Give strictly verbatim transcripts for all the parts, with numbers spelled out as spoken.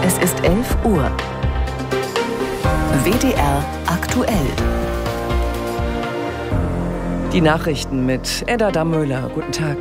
Es ist elf Uhr. W D R aktuell. Die Nachrichten mit Edda Dammöhler. Guten Tag.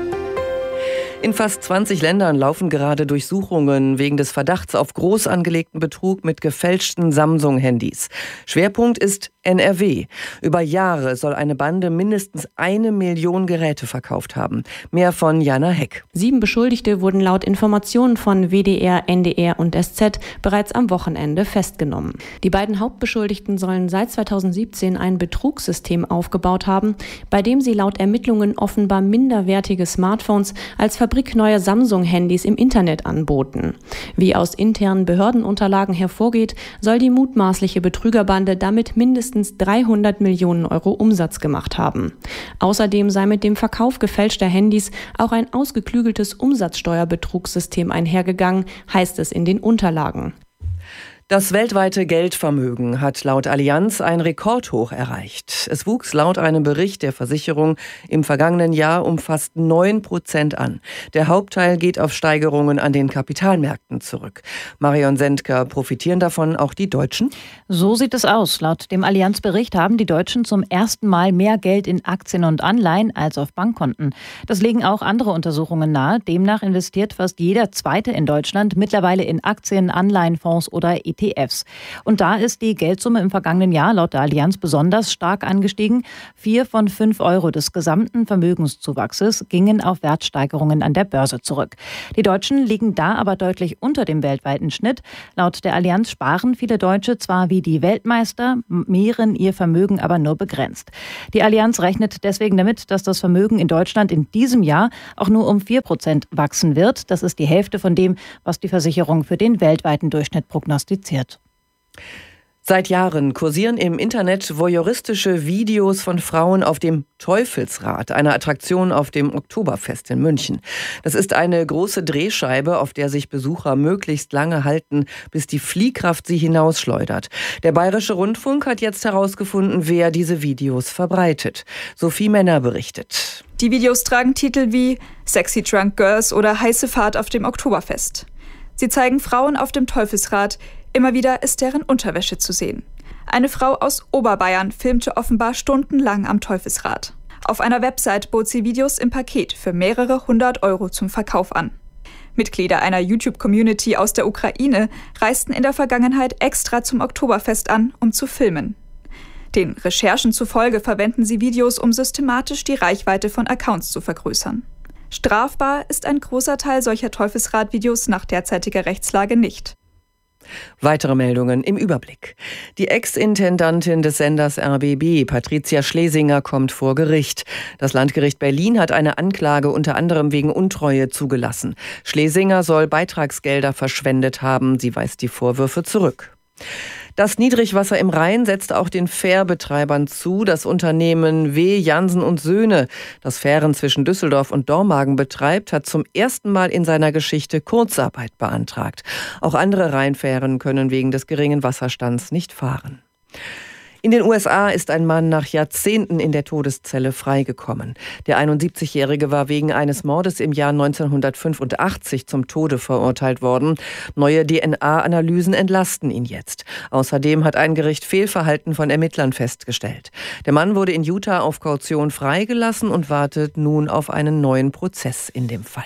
In fast zwanzig Ländern laufen gerade Durchsuchungen wegen des Verdachts auf groß angelegten Betrug mit gefälschten Samsung-Handys. Schwerpunkt ist N R W. Über Jahre soll eine Bande mindestens eine Million Geräte verkauft haben. Mehr von Jana Heck. Sieben Beschuldigte wurden laut Informationen von W D R, N D R und S Z bereits am Wochenende festgenommen. Die beiden Hauptbeschuldigten sollen seit zweitausendsiebzehn ein Betrugssystem aufgebaut haben, bei dem sie laut Ermittlungen offenbar minderwertige Smartphones als fabrikneue Samsung-Handys im Internet anboten. Wie aus internen Behördenunterlagen hervorgeht, soll die mutmaßliche Betrügerbande damit mindestens dreihundert Millionen Euro Umsatz gemacht haben. Außerdem sei mit dem Verkauf gefälschter Handys auch ein ausgeklügeltes Umsatzsteuerbetrugssystem einhergegangen, heißt es in den Unterlagen. Das weltweite Geldvermögen hat laut Allianz ein Rekordhoch erreicht. Es wuchs laut einem Bericht der Versicherung im vergangenen Jahr um fast neun Prozent an. Der Hauptteil geht auf Steigerungen an den Kapitalmärkten zurück. Marion Sendker, profitieren davon auch die Deutschen? So sieht es aus. Laut dem Allianz-Bericht haben die Deutschen zum ersten Mal mehr Geld in Aktien und Anleihen als auf Bankkonten. Das legen auch andere Untersuchungen nahe. Demnach investiert fast jeder Zweite in Deutschland mittlerweile in Aktien, Anleihen, Fonds oder E T Fs. Und da ist die Geldsumme im vergangenen Jahr laut der Allianz besonders stark angestiegen. Vier von fünf Euro des gesamten Vermögenszuwachses gingen auf Wertsteigerungen an der Börse zurück. Die Deutschen liegen da aber deutlich unter dem weltweiten Schnitt. Laut der Allianz sparen viele Deutsche zwar wie die Weltmeister, mehren ihr Vermögen aber nur begrenzt. Die Allianz rechnet deswegen damit, dass das Vermögen in Deutschland in diesem Jahr auch nur um vier Prozent wachsen wird. Das ist die Hälfte von dem, was die Versicherung für den weltweiten Durchschnitt prognostiziert. Seit Jahren kursieren im Internet voyeuristische Videos von Frauen auf dem Teufelsrad, einer Attraktion auf dem Oktoberfest in München. Das ist eine große Drehscheibe, auf der sich Besucher möglichst lange halten, bis die Fliehkraft sie hinausschleudert. Der Bayerische Rundfunk hat jetzt herausgefunden, wer diese Videos verbreitet. Sophie Männer berichtet. Die Videos tragen Titel wie Sexy Drunk Girls oder Heiße Fahrt auf dem Oktoberfest. Sie zeigen Frauen auf dem Teufelsrad. Immer wieder ist deren Unterwäsche zu sehen. Eine Frau aus Oberbayern filmte offenbar stundenlang am Teufelsrad. Auf einer Website bot sie Videos im Paket für mehrere hundert Euro zum Verkauf an. Mitglieder einer YouTube-Community aus der Ukraine reisten in der Vergangenheit extra zum Oktoberfest an, um zu filmen. Den Recherchen zufolge verwenden sie Videos, um systematisch die Reichweite von Accounts zu vergrößern. Strafbar ist ein großer Teil solcher Teufelsrad-Videos nach derzeitiger Rechtslage nicht. Weitere Meldungen im Überblick. Die Ex-Intendantin des Senders R B B, Patricia Schlesinger, kommt vor Gericht. Das Landgericht Berlin hat eine Anklage unter anderem wegen Untreue zugelassen. Schlesinger soll Beitragsgelder verschwendet haben. Sie weist die Vorwürfe zurück. Das Niedrigwasser im Rhein setzt auch den Fährbetreibern zu. Das Unternehmen W. Jansen und Söhne, das Fähren zwischen Düsseldorf und Dormagen betreibt, hat zum ersten Mal in seiner Geschichte Kurzarbeit beantragt. Auch andere Rheinfähren können wegen des geringen Wasserstands nicht fahren. In den U S A ist ein Mann nach Jahrzehnten in der Todeszelle freigekommen. Der einundsiebzigjährige war wegen eines Mordes im Jahr neunzehnhundertfünfundachtzig zum Tode verurteilt worden. Neue D N A-Analysen entlasten ihn jetzt. Außerdem hat ein Gericht Fehlverhalten von Ermittlern festgestellt. Der Mann wurde in Utah auf Kaution freigelassen und wartet nun auf einen neuen Prozess in dem Fall.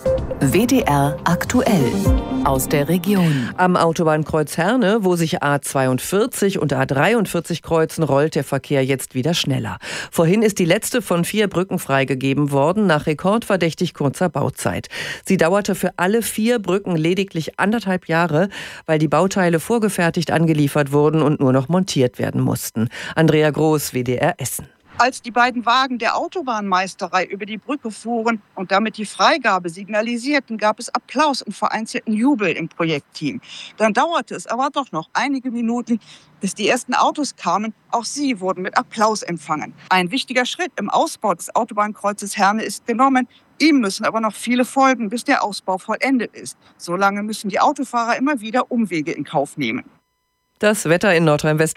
W D R aktuell aus der Region. Am Autobahnkreuz Herne, wo sich A zweiundvierzig und A dreiundvierzig kreuzen, rollt der Verkehr jetzt wieder schneller. Vorhin ist die letzte von vier Brücken freigegeben worden, nach rekordverdächtig kurzer Bauzeit. Sie dauerte für alle vier Brücken lediglich anderthalb Jahre, weil die Bauteile vorgefertigt angeliefert wurden und nur noch montiert werden mussten. Andrea Groß, W D R Essen. Als die beiden Wagen der Autobahnmeisterei über die Brücke fuhren und damit die Freigabe signalisierten, gab es Applaus und vereinzelten Jubel im Projektteam. Dann dauerte es aber doch noch einige Minuten, bis die ersten Autos kamen. Auch sie wurden mit Applaus empfangen. Ein wichtiger Schritt im Ausbau des Autobahnkreuzes Herne ist genommen. Ihm müssen aber noch viele folgen, bis der Ausbau vollendet ist. Solange müssen die Autofahrer immer wieder Umwege in Kauf nehmen. Das Wetter in Nordrhein-Westfalen.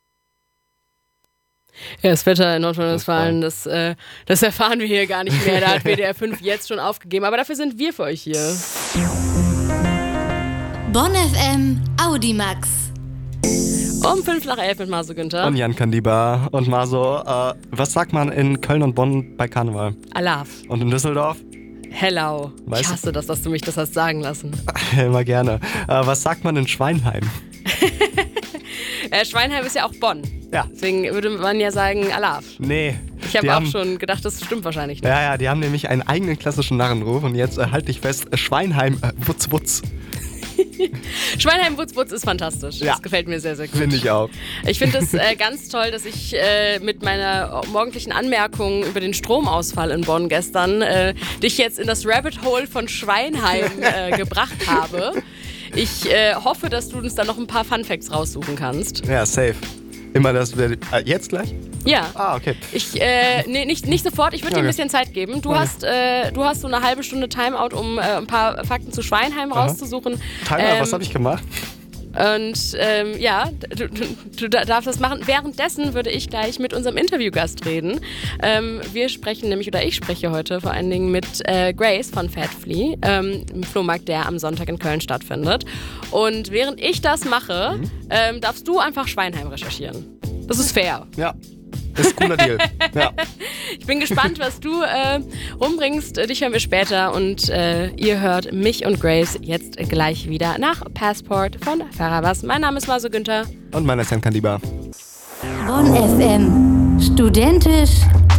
Ja, das Wetter in Nordrhein-Westfalen, das, äh, das erfahren wir hier gar nicht mehr. Da hat W D R fünf jetzt schon aufgegeben. Aber dafür sind wir für euch hier. Bonn F M Audimax. Um fünf nach elf mit Maso Günther. Und Jan Kandiba. Und Maso, äh, was sagt man in Köln und Bonn bei Karneval? Alaf. Und in Düsseldorf? Hello. Weißt ich hasse das, dass du mich das hast sagen lassen. Immer gerne. Äh, was sagt man in Schweinheim? äh, Schweinheim ist ja auch Bonn. Ja. Deswegen würde man ja sagen Alaf. Nee. Ich habe auch haben, schon gedacht, das stimmt wahrscheinlich nicht. Ja, ja, die haben nämlich einen eigenen klassischen Narrenruf. Und jetzt äh, halt dich fest, Schweinheim, äh, Wutz, Wutz. Schweinheim Wutz Wutz ist fantastisch. Ja. Das gefällt mir sehr, sehr gut. Finde ich auch. Ich finde es äh, ganz toll, dass ich äh, mit meiner morgendlichen Anmerkung über den Stromausfall in Bonn gestern äh, dich jetzt in das Rabbit Hole von Schweinheim äh, gebracht habe. Ich äh, hoffe, dass du uns da noch ein paar Funfacts raussuchen kannst. Ja, safe. Immer das. Äh, jetzt gleich? Ja. Ah, okay. Ich, äh, nee, nicht, nicht sofort, ich würde okay. dir ein bisschen Zeit geben. Du, okay. hast, äh, du hast so eine halbe Stunde Timeout, um äh, ein paar Fakten zu Schweinheim Aha. rauszusuchen. Timeout, ähm, was habe ich gemacht? Und ähm, ja, du, du, du darfst das machen. Währenddessen würde ich gleich mit unserem Interviewgast reden. Ähm, wir sprechen nämlich, oder ich spreche heute vor allen Dingen mit äh, Grace von Fat Flea, ähm, im Flohmarkt, der am Sonntag in Köln stattfindet. Und während ich das mache, mhm. ähm, darfst du einfach Schweinheim recherchieren. Das ist fair. Ja. Das ist ein cooler Deal. Ja. Ich bin gespannt, was du äh, rumbringst. Dich hören wir später und äh, ihr hört mich und Grace jetzt gleich wieder nach Passport von Farabas. Mein Name ist Maso Günther. Und mein Name ist Jan Kandiba. Bonn F M. Studentisch